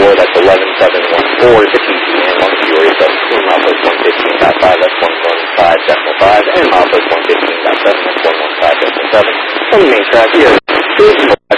that's 11714. The TTN 1 Fury 17, milepost 115.5, that's 115.5, and milepost 115.7, that's 115.7. From the main track here,